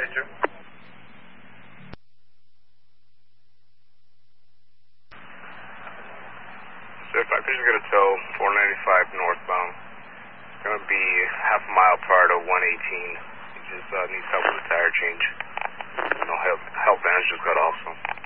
Ranger. Swift, I think you're going to tow 495 northbound. It's going to be half a mile prior to 118. He just needs help with the tire change. No help bandage just got off, so.